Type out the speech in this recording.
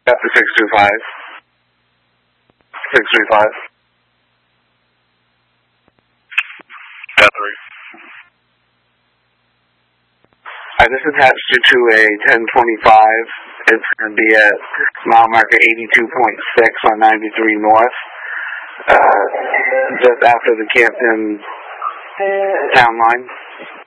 After 625. 635. Got 3. Alright, this attached you to a 1025. It's going to be at mile marker 82.6 on 93 North. Just after the Campton town line.